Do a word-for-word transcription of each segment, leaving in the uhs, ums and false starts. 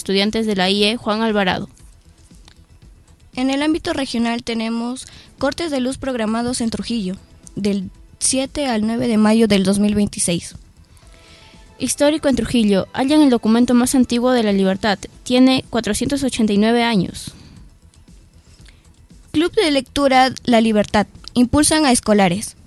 estudiantes de la I E Juan Alvarado. En el ámbito regional tenemos cortes de luz programados en Trujillo, del siete al nueve de mayo del dos mil veintiséis. Histórico en Trujillo, hallan el documento más antiguo de la libertad, tiene cuatrocientos ochenta y nueve años. Club de lectura La Libertad, impulsan a escolares.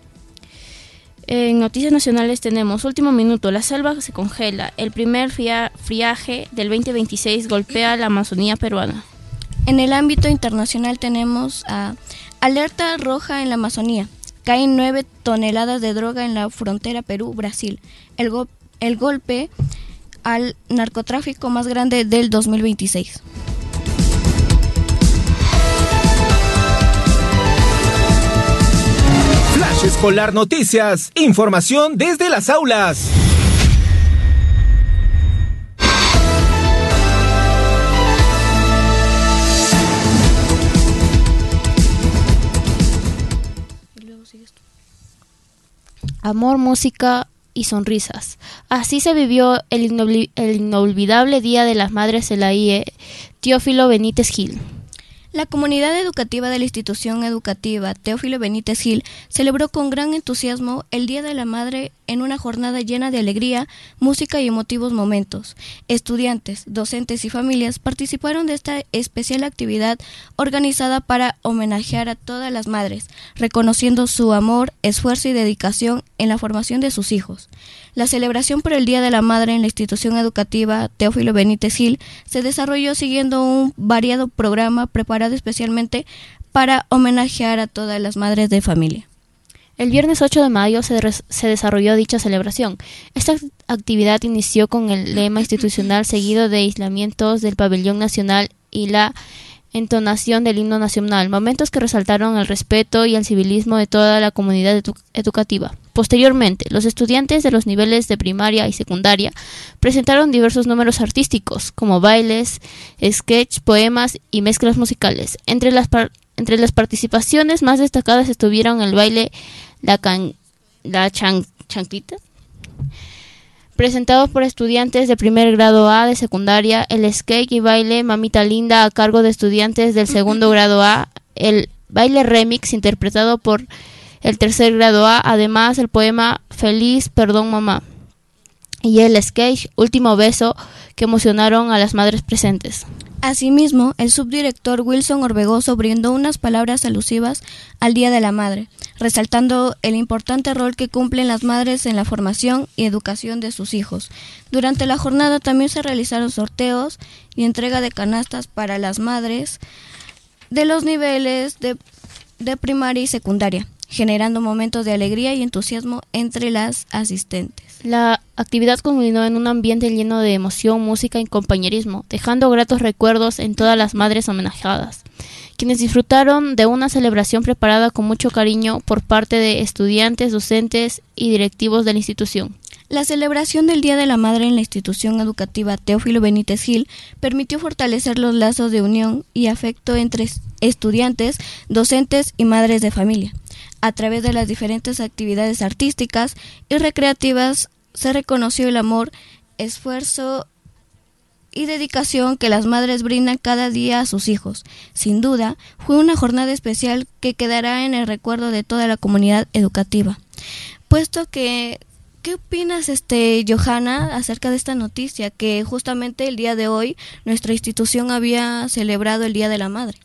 En noticias nacionales tenemos último minuto, la selva se congela, el primer fria- friaje del veinte veintiséis golpea la Amazonía peruana. En el ámbito internacional tenemos a alerta roja en la Amazonía, caen nueve toneladas de droga en la frontera Perú-Brasil, el, go- el golpe al narcotráfico más grande del dos mil veintiséis. Flash Escolar Noticias, información desde las aulas. Amor, música y sonrisas. Así se vivió el, inolvi- el inolvidable Día de las Madres de la I E Teófilo Benítez Gil. La comunidad educativa de la institución educativa Teófilo Benítez Gil celebró con gran entusiasmo el Día de la Madre en una jornada llena de alegría, música y emotivos momentos. Estudiantes, docentes y familias participaron de esta especial actividad organizada para homenajear a todas las madres, reconociendo su amor, esfuerzo y dedicación en la formación de sus hijos. La celebración por el Día de la Madre en la institución educativa Teófilo Benítez Gil se desarrolló siguiendo un variado programa preparado especialmente para homenajear a todas las madres de familia. El viernes ocho de mayo se, res- se desarrolló dicha celebración. Esta act- actividad inició con el lema institucional seguido de aislamientos del pabellón nacional y la entonación del himno nacional, momentos que resaltaron el respeto y el civilismo de toda la comunidad edu- educativa. Posteriormente, los estudiantes de los niveles de primaria y secundaria presentaron diversos números artísticos, como bailes, sketch, poemas y mezclas musicales. Entre las, par- entre las participaciones más destacadas estuvieron el baile La, can- la chan- Chanclita, presentado por estudiantes de primer grado A de secundaria, el skate y baile Mamita Linda a cargo de estudiantes del segundo grado A, el baile remix interpretado por el tercer grado A, además el poema Feliz Perdón Mamá y el skate Último Beso, que emocionaron a las madres presentes. Asimismo, el subdirector Wilson Orbegoso brindó unas palabras alusivas al Día de la Madre, resaltando el importante rol que cumplen las madres en la formación y educación de sus hijos. Durante la jornada también se realizaron sorteos y entrega de canastas para las madres de los niveles de, de primaria y secundaria, generando momentos de alegría y entusiasmo entre las asistentes. La actividad culminó en un ambiente lleno de emoción, música y compañerismo, dejando gratos recuerdos en todas las madres homenajeadas, quienes disfrutaron de una celebración preparada con mucho cariño por parte de estudiantes, docentes y directivos de la institución. La celebración del Día de la Madre en la institución educativa Teófilo Benítez Gil permitió fortalecer los lazos de unión y afecto entre estudiantes, docentes y madres de familia. A través de las diferentes actividades artísticas y recreativas se reconoció el amor, esfuerzo y dedicación que las madres brindan cada día a sus hijos. Sin duda, fue una jornada especial que quedará en el recuerdo de toda la comunidad educativa. Puesto que, ¿qué opinas, este, Johanna, acerca de esta noticia? Que justamente el día de hoy nuestra institución había celebrado el Día de la Madre.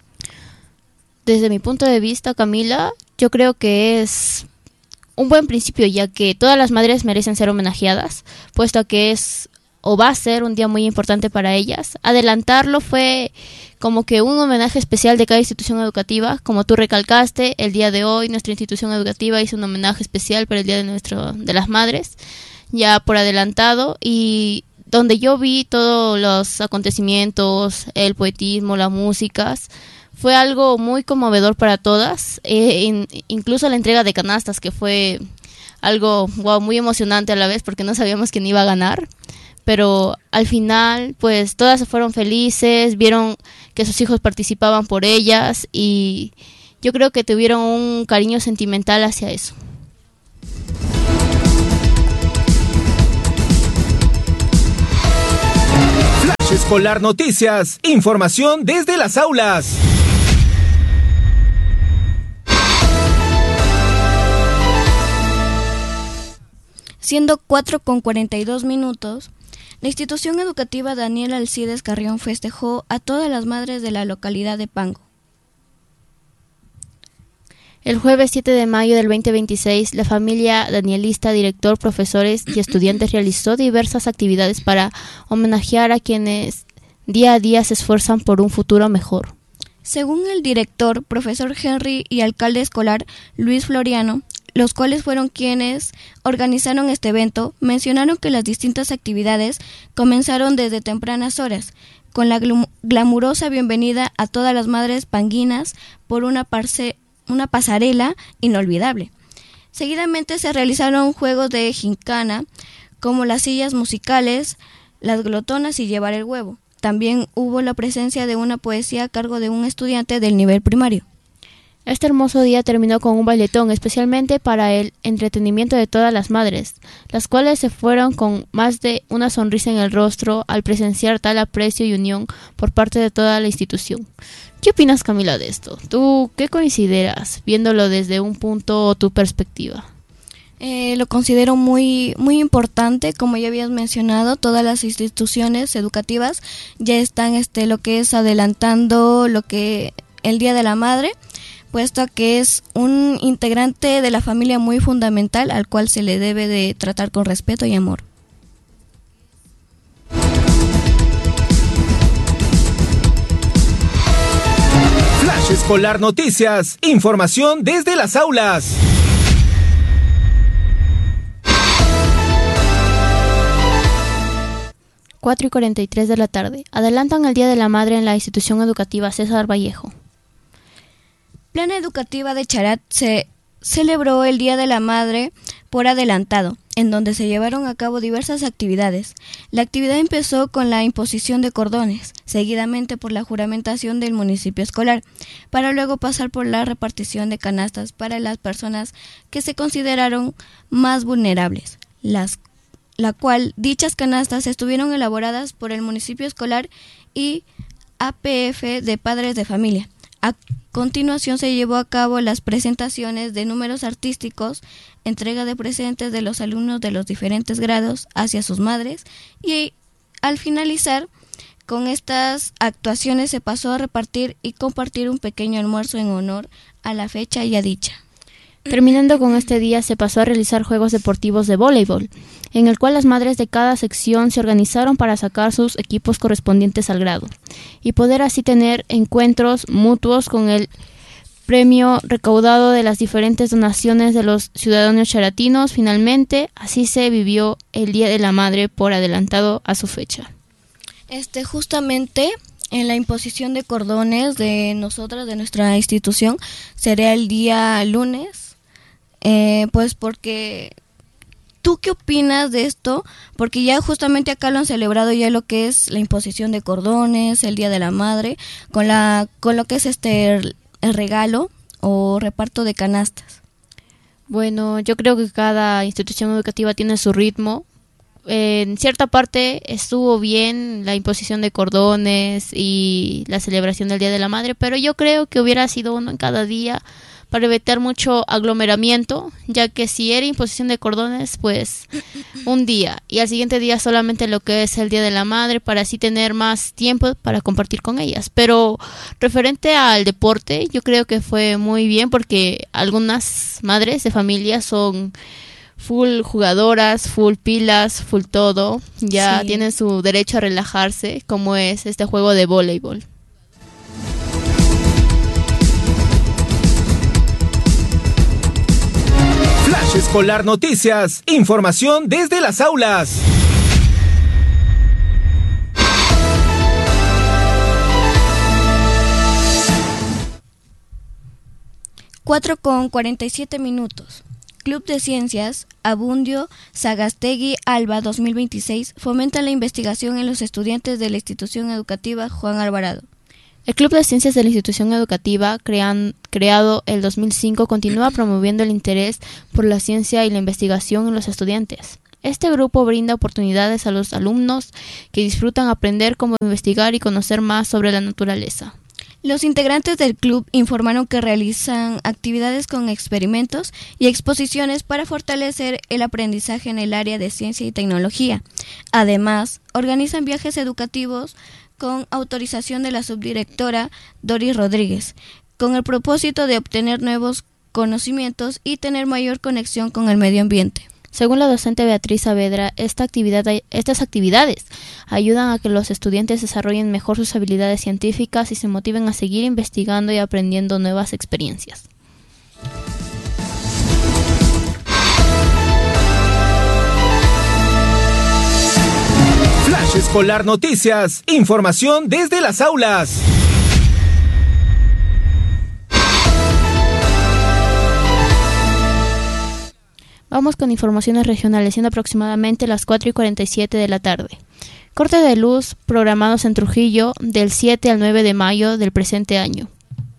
Desde mi punto de vista, Camila, yo creo que es un buen principio, ya que todas las madres merecen ser homenajeadas, puesto que es o va a ser un día muy importante para ellas. Adelantarlo fue como que un homenaje especial de cada institución educativa. Como tú recalcaste, el día de hoy nuestra institución educativa hizo un homenaje especial para el Día de, nuestro, de las Madres, ya por adelantado, y donde yo vi todos los acontecimientos, el poetismo, las músicas. Fue algo muy conmovedor para todas, eh, in, incluso la entrega de canastas, que fue algo wow, muy emocionante a la vez, porque no sabíamos quién iba a ganar. Pero al final, pues todas se fueron felices, vieron que sus hijos participaban por ellas y yo creo que tuvieron un cariño sentimental hacia eso. Escolar Noticias, información desde las aulas. Siendo cuatro con cuarenta y dos minutos, la institución educativa Daniel Alcides Carrión festejó a todas las madres de la localidad de Pango. El jueves siete de mayo del veinte veintiséis, la familia danielista, director, profesores y estudiantes realizó diversas actividades para homenajear a quienes día a día se esfuerzan por un futuro mejor. Según el director, profesor Henry y alcalde escolar Luis Floriano, los cuales fueron quienes organizaron este evento, mencionaron que las distintas actividades comenzaron desde tempranas horas, con la glum- glamurosa bienvenida a todas las madres panguinas por una, parce- una pasarela inolvidable. Seguidamente se realizaron juegos de gincana, como las sillas musicales, las glotonas y llevar el huevo. También hubo la presencia de una poesía a cargo de un estudiante del nivel primario. Este hermoso día terminó con un bailetón especialmente para el entretenimiento de todas las madres, las cuales se fueron con más de una sonrisa en el rostro al presenciar tal aprecio y unión por parte de toda la institución. ¿Qué opinas, Camila, de esto? ¿Tú qué consideras, viéndolo desde un punto o tu perspectiva? Eh, lo considero muy, muy importante, como ya habías mencionado, todas las instituciones educativas ya están este, lo que es adelantando lo que el Día de la Madre, puesto que es un integrante de la familia muy fundamental al cual se le debe de tratar con respeto y amor. Flash Escolar Noticias, información desde las aulas. cuatro y cuarenta y tres de la tarde. Adelantan el Día de la Madre en la institución educativa César Vallejo. Plana Educativa de Charat se celebró el Día de la Madre por adelantado, en donde se llevaron a cabo diversas actividades. La actividad empezó con la imposición de cordones, seguidamente por la juramentación del municipio escolar, para luego pasar por la repartición de canastas para las personas que se consideraron más vulnerables, las la cual dichas canastas estuvieron elaboradas por el municipio escolar y A P F de padres de familia. A continuación se llevó a cabo las presentaciones de números artísticos, entrega de presentes de los alumnos de los diferentes grados hacia sus madres y al finalizar con estas actuaciones se pasó a repartir y compartir un pequeño almuerzo en honor a la fecha ya dicha. Terminando con este día se pasó a realizar juegos deportivos de voleibol, en el cual las madres de cada sección se organizaron para sacar sus equipos correspondientes al grado y poder así tener encuentros mutuos con el premio recaudado de las diferentes donaciones de los ciudadanos charatinos. Finalmente, así se vivió el Día de la Madre por adelantado a su fecha. Este, justamente en la imposición de cordones de nosotras, de nuestra institución, será el día lunes. Eh, pues porque, ¿tú qué opinas de esto? Porque ya justamente acá lo han celebrado ya lo que es la imposición de cordones, el Día de la Madre, con la con lo que es este el regalo o reparto de canastas. Bueno, yo creo que cada institución educativa tiene su ritmo. En cierta parte estuvo bien la imposición de cordones y la celebración del Día de la Madre, pero yo creo que hubiera sido uno en cada día para evitar mucho aglomeramiento, ya que si era imposición de cordones, pues un día y al siguiente día solamente lo que es el Día de la Madre, para así tener más tiempo para compartir con ellas. Pero referente al deporte, yo creo que fue muy bien porque algunas madres de familia son full jugadoras, full pilas, full todo, ya sí. Tienen su derecho a relajarse, como es este juego de voleibol. Flash Escolar Noticias, información desde las aulas. cuatro con cuarenta y siete minutos. Club de Ciencias, Abundio, Sagastegui, Alba dos mil veintiséis, fomenta la investigación en los estudiantes de la institución educativa Juan Alvarado. El Club de Ciencias de la institución educativa, crean, creado el dos mil cinco, continúa promoviendo el interés por la ciencia y la investigación en los estudiantes. Este grupo brinda oportunidades a los alumnos que disfrutan aprender cómo investigar y conocer más sobre la naturaleza. Los integrantes del club informaron que realizan actividades con experimentos y exposiciones para fortalecer el aprendizaje en el área de ciencia y tecnología. Además, organizan viajes educativos con autorización de la subdirectora Doris Rodríguez, con el propósito de obtener nuevos conocimientos y tener mayor conexión con el medio ambiente. Según la docente Beatriz Saavedra, esta actividad, estas actividades ayudan a que los estudiantes desarrollen mejor sus habilidades científicas y se motiven a seguir investigando y aprendiendo nuevas experiencias. Flash Escolar Noticias, información desde las aulas. Vamos con informaciones regionales, siendo aproximadamente las cuatro y cuarenta y siete de la tarde. Corte de luz programados en Trujillo del siete al nueve de mayo del presente año.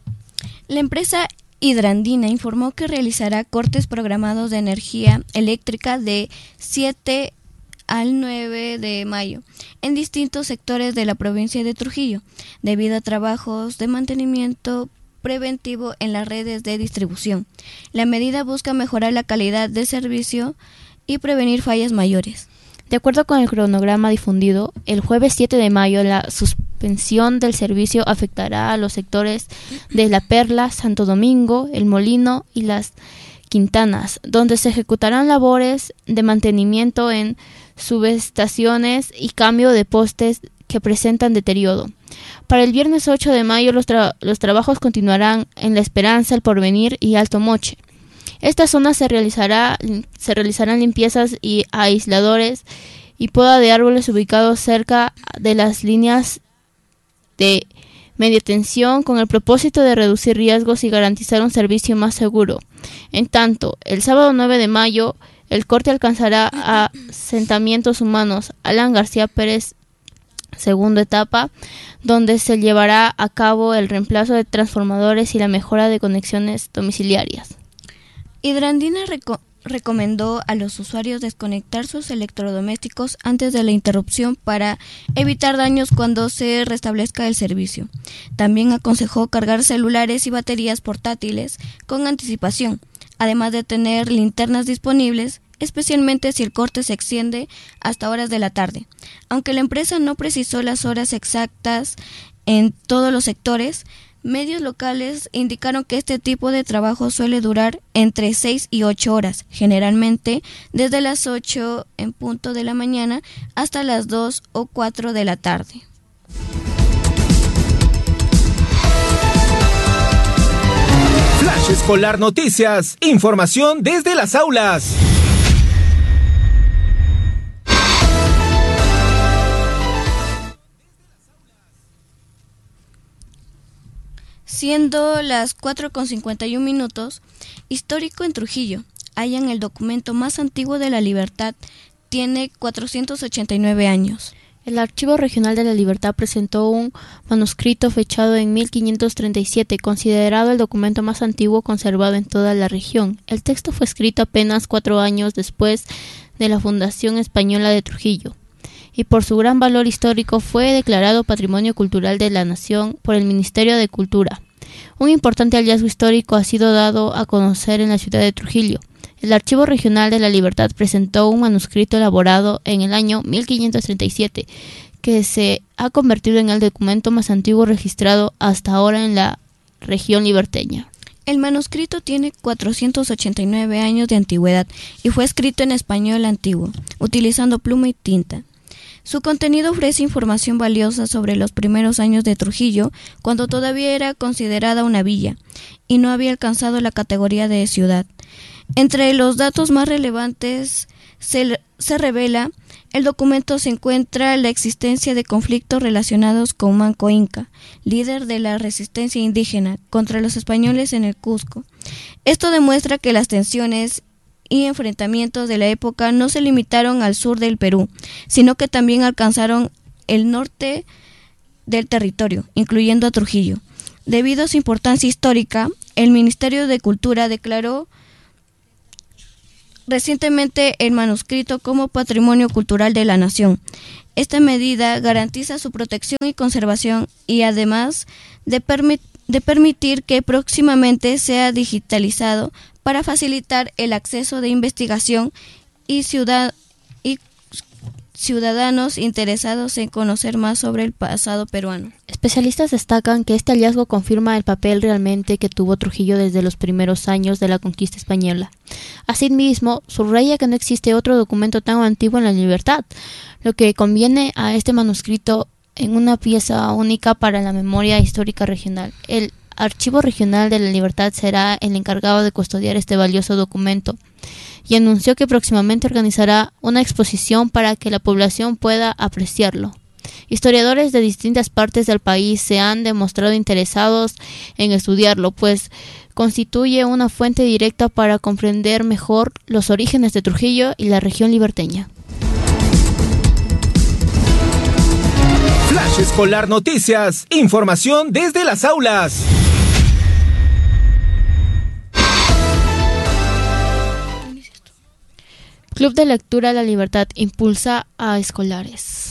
La empresa Hidrandina informó que realizará cortes programados de energía eléctrica de siete al nueve de mayo en distintos sectores de la provincia de Trujillo, debido a trabajos de mantenimiento preventivo en las redes de distribución. La medida busca mejorar la calidad de servicio y prevenir fallas mayores. De acuerdo con el cronograma difundido, el jueves siete de mayo la suspensión del servicio afectará a los sectores de La Perla, Santo Domingo, El Molino y Las Quintanas, donde se ejecutarán labores de mantenimiento en subestaciones y cambio de postes que presentan deterioro. Para el viernes ocho de mayo los, tra- los trabajos continuarán en La Esperanza, El Porvenir y Alto Moche. Estas zonas se, realizará, se realizarán limpiezas y aisladores y poda de árboles ubicados cerca de las líneas de media tensión con el propósito de reducir riesgos y garantizar un servicio más seguro. En tanto, el sábado nueve de mayo el corte alcanzará a asentamientos humanos Alan García Pérez, segunda etapa, donde se llevará a cabo el reemplazo de transformadores y la mejora de conexiones domiciliarias. Hidrandina reco- recomendó a los usuarios desconectar sus electrodomésticos antes de la interrupción para evitar daños cuando se restablezca el servicio. También aconsejó cargar celulares y baterías portátiles con anticipación, además de tener linternas disponibles, especialmente si el corte se extiende hasta horas de la tarde. Aunque la empresa no precisó las horas exactas en todos los sectores, medios locales indicaron que este tipo de trabajo suele durar entre seis y ocho horas, generalmente desde las ocho en punto de la mañana hasta las dos o cuatro de la tarde. Flash Escolar Noticias, información desde las aulas. Siendo las cuatro con cincuenta y un minutos, histórico en Trujillo, hallan el documento más antiguo de la libertad, tiene cuatrocientos ochenta y nueve años. El Archivo Regional de la Libertad presentó un manuscrito fechado en mil quinientos treinta y siete, considerado el documento más antiguo conservado en toda la región. El texto fue escrito apenas cuatro años después de la fundación española de Trujillo, y por su gran valor histórico fue declarado Patrimonio Cultural de la Nación por el Ministerio de Cultura. Un importante hallazgo histórico ha sido dado a conocer en la ciudad de Trujillo. El Archivo Regional de la Libertad presentó un manuscrito elaborado en el año mil quinientos treinta y siete, que se ha convertido en el documento más antiguo registrado hasta ahora en la región liberteña. El manuscrito tiene cuatrocientos ochenta y nueve años de antigüedad y fue escrito en español antiguo, utilizando pluma y tinta. Su contenido ofrece información valiosa sobre los primeros años de Trujillo, cuando todavía era considerada una villa y no había alcanzado la categoría de ciudad. Entre los datos más relevantes se, se revela, el documento se encuentra la existencia de conflictos relacionados con Manco Inca, líder de la resistencia indígena contra los españoles en el Cusco. Esto demuestra que las tensiones y enfrentamientos de la época no se limitaron al sur del Perú, sino que también alcanzaron el norte del territorio, incluyendo a Trujillo. Debido a su importancia histórica, el Ministerio de Cultura declaró recientemente el manuscrito como Patrimonio Cultural de la Nación. Esta medida garantiza su protección y conservación y además de, permi- de permitir que próximamente sea digitalizado para facilitar el acceso de investigación y, ciudad- y ciudadanos interesados en conocer más sobre el pasado peruano. Especialistas destacan que este hallazgo confirma el papel realmente que tuvo Trujillo desde los primeros años de la conquista española. Asimismo, subraya que no existe otro documento tan antiguo en la libertad, lo que conviene a este manuscrito en una pieza única para la memoria histórica regional. El Archivo Regional de la Libertad será el encargado de custodiar este valioso documento y anunció que próximamente organizará una exposición para que la población pueda apreciarlo. Historiadores de distintas partes del país se han demostrado interesados en estudiarlo, pues constituye una fuente directa para comprender mejor los orígenes de Trujillo y la región liberteña. Flash Escolar Noticias, información desde las aulas. Club de Lectura La Libertad impulsa a escolares.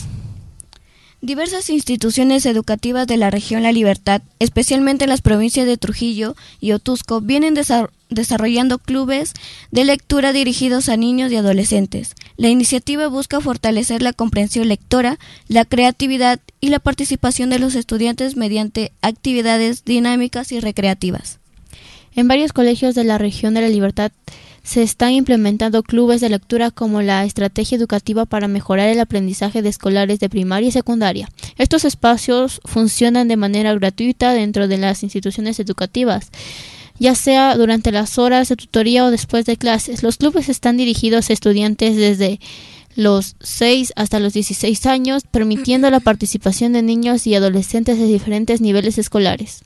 Diversas instituciones educativas de la región La Libertad, especialmente en las provincias de Trujillo y Otuzco, vienen desa- desarrollando clubes de lectura dirigidos a niños y adolescentes. La iniciativa busca fortalecer la comprensión lectora, la creatividad y la participación de los estudiantes mediante actividades dinámicas y recreativas. En varios colegios de la región de La Libertad se están implementando clubes de lectura como la estrategia educativa para mejorar el aprendizaje de escolares de primaria y secundaria. Estos espacios funcionan de manera gratuita dentro de las instituciones educativas, ya sea durante las horas de tutoría o después de clases. Los clubes están dirigidos a estudiantes desde los seis hasta los dieciséis años, permitiendo la participación de niños y adolescentes de diferentes niveles escolares.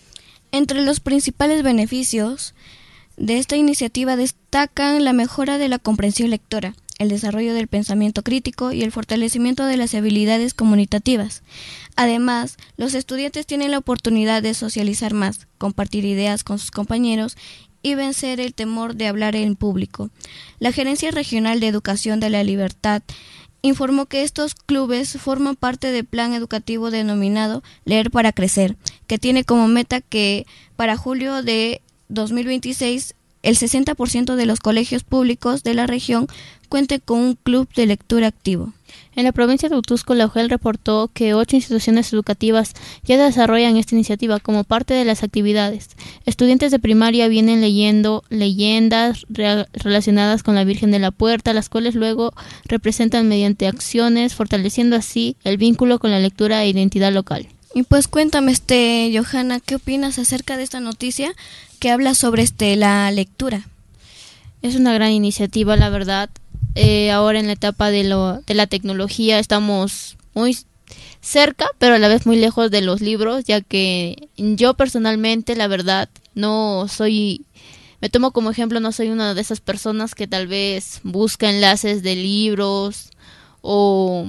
Entre los principales beneficios de esta iniciativa destacan la mejora de la comprensión lectora, el desarrollo del pensamiento crítico y el fortalecimiento de las habilidades comunicativas. Además, los estudiantes tienen la oportunidad de socializar más, compartir ideas con sus compañeros y vencer el temor de hablar en público. La Gerencia Regional de Educación de La Libertad informó que estos clubes forman parte del plan educativo denominado Leer para Crecer, que tiene como meta que para julio de dos mil veintiséis el sesenta por ciento de los colegios públicos de la región cuenten con un club de lectura activo. En la provincia de Otuzco, la U G E L reportó que ocho instituciones educativas ya desarrollan esta iniciativa como parte de las actividades. Estudiantes de primaria vienen leyendo leyendas re- relacionadas con la Virgen de la Puerta, las cuales luego representan mediante acciones, fortaleciendo así el vínculo con la lectura e identidad local. Y pues cuéntame, este, Johanna, ¿qué opinas acerca de esta noticia que habla sobre este la lectura? Es una gran iniciativa, la verdad. Eh, ahora en la etapa de, lo, de la tecnología estamos muy cerca, pero a la vez muy lejos de los libros, ya que yo personalmente, la verdad, no soy, me tomo como ejemplo, no soy una de esas personas que tal vez busca enlaces de libros o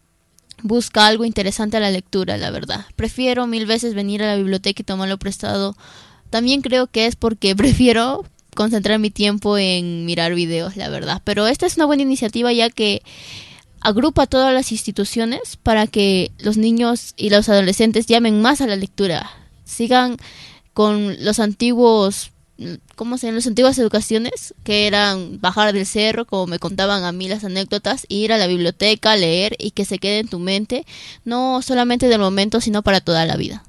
busca algo interesante a la lectura, la verdad. Prefiero mil veces venir a la biblioteca y tomarlo prestado. También creo que es porque prefiero concentrar mi tiempo en mirar videos, la verdad. Pero esta es una buena iniciativa, ya que agrupa a todas las instituciones para que los niños y los adolescentes llamen más a la lectura. Sigan con los antiguos, ¿cómo se llaman? Las antiguas educaciones, que eran bajar del cerro, como me contaban a mí las anécdotas, ir a la biblioteca, leer y que se quede en tu mente, no solamente del momento, sino para toda la vida.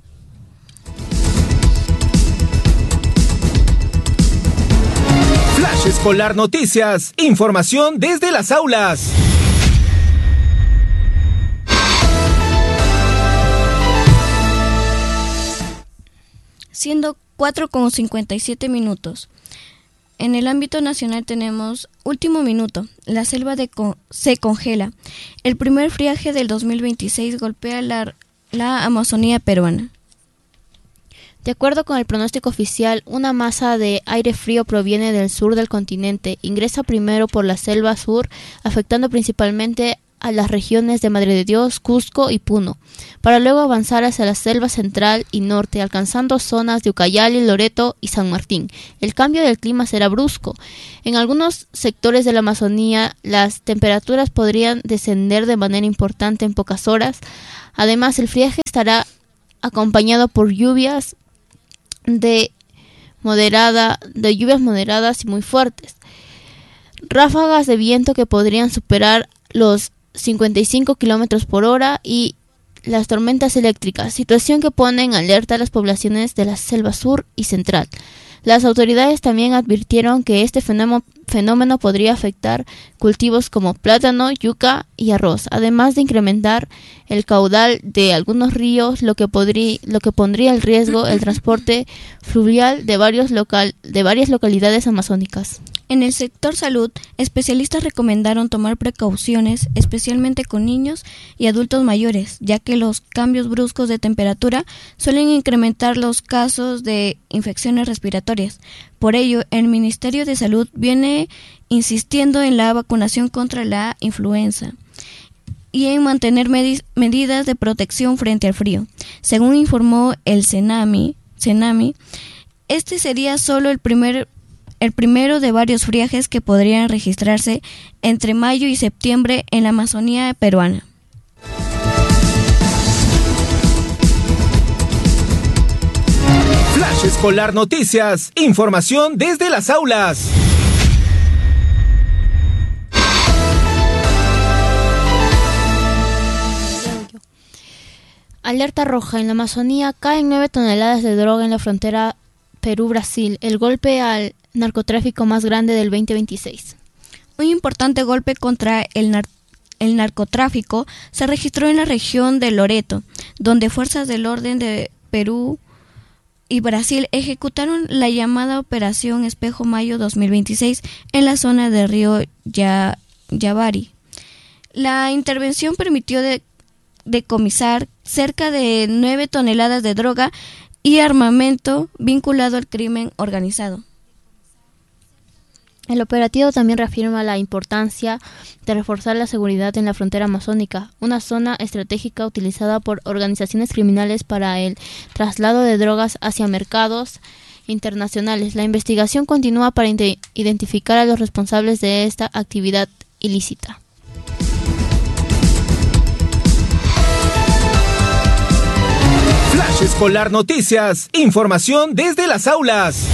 Flash Escolar Noticias, información desde las aulas. Siendo cuatro con cincuenta y siete minutos. En el ámbito nacional tenemos último minuto. La selva de con- se congela. El primer friaje del dos mil veintiséis golpea la, la Amazonía peruana. De acuerdo con el pronóstico oficial, una masa de aire frío proviene del sur del continente, ingresa primero por la selva sur, afectando principalmente a las regiones de Madre de Dios, Cusco y Puno, para luego avanzar hacia la selva central y norte, alcanzando zonas de Ucayali, Loreto y San Martín. El cambio del clima será brusco. En algunos sectores de la Amazonía, las temperaturas podrían descender de manera importante en pocas horas. Además, el friaje estará acompañado por lluvias de moderada, de lluvias moderadas y muy fuertes. Ráfagas de viento que podrían superar los cincuenta y cinco kilómetros por hora y las tormentas eléctricas, situación que pone en alerta a las poblaciones de la selva sur y central. Las autoridades también advirtieron que este fenómeno, fenómeno podría afectar cultivos como plátano, yuca y arroz, además de incrementar el caudal de algunos ríos, lo que, podría, lo que pondría en riesgo el transporte fluvial de, varios local, de varias localidades amazónicas. En el sector salud, especialistas recomendaron tomar precauciones, especialmente con niños y adultos mayores, ya que los cambios bruscos de temperatura suelen incrementar los casos de infecciones respiratorias. Por ello, el Ministerio de Salud viene insistiendo en la vacunación contra la influenza y en mantener medi- medidas de protección frente al frío. Según informó el Senami, Senami, este sería solo el primer el primero de varios friajes que podrían registrarse entre mayo y septiembre en la Amazonía peruana. Flash Escolar Noticias, información desde las aulas. Alerta roja. En la Amazonía caen nueve toneladas de droga en la frontera Perú-Brasil. El golpe al narcotráfico más grande del veinte veintiséis. Un importante golpe contra el, nar- el narcotráfico se registró en la región de Loreto, donde fuerzas del orden de Perú y Brasil ejecutaron la llamada Operación Espejo Mayo dos mil veintiséis en la zona del río Ya- Yavari. La intervención permitió de- decomisar cerca de nueve toneladas de droga y armamento vinculado al crimen organizado. El operativo también reafirma la importancia de reforzar la seguridad en la frontera amazónica, una zona estratégica utilizada por organizaciones criminales para el traslado de drogas hacia mercados internacionales. La investigación continúa para ide- identificar a los responsables de esta actividad ilícita. Flash Escolar Noticias, información desde las aulas.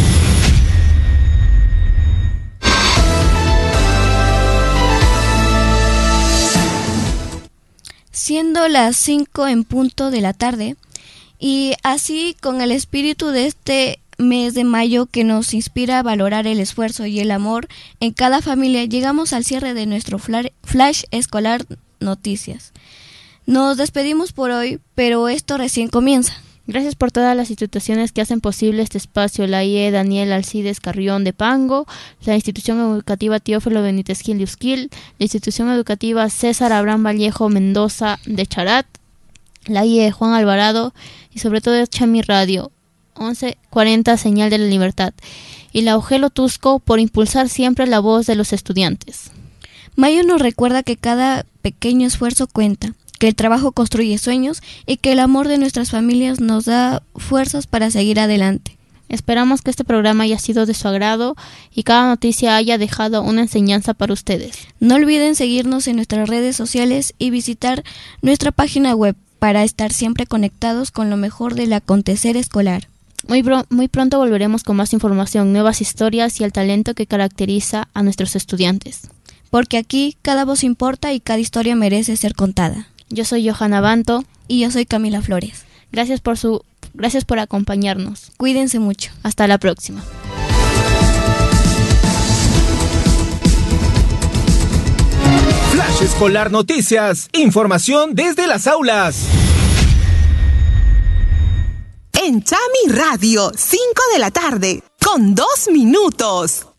Siendo las cinco en punto de la tarde, y así con el espíritu de este mes de mayo que nos inspira a valorar el esfuerzo y el amor en cada familia, llegamos al cierre de nuestro Flash Escolar Noticias. Nos despedimos por hoy, pero esto recién comienza. Gracias por todas las instituciones que hacen posible este espacio: la I E Daniel Alcides Carrión de Pango, la Institución Educativa Teófilo Benítez Gil de Usquil, la Institución Educativa César Abraham Vallejo Mendoza de Charat, la I E Juan Alvarado y sobre todo Chami Radio once cuarenta Señal de la Libertad y la Ugelo Tusco por impulsar siempre la voz de los estudiantes. Mayo nos recuerda que cada pequeño esfuerzo cuenta, que el trabajo construye sueños y que el amor de nuestras familias nos da fuerzas para seguir adelante. Esperamos que este programa haya sido de su agrado y cada noticia haya dejado una enseñanza para ustedes. No olviden seguirnos en nuestras redes sociales y visitar nuestra página web para estar siempre conectados con lo mejor del acontecer escolar. Muy, bro- muy pronto volveremos con más información, nuevas historias y el talento que caracteriza a nuestros estudiantes. Porque aquí cada voz importa y cada historia merece ser contada. Yo soy Johanna Banto. Y yo soy Camila Flores. Gracias por su, gracias por acompañarnos. Cuídense mucho. Hasta la próxima. Flash Escolar Noticias, información desde las aulas. En Chami Radio, cinco de la tarde, con dos minutos.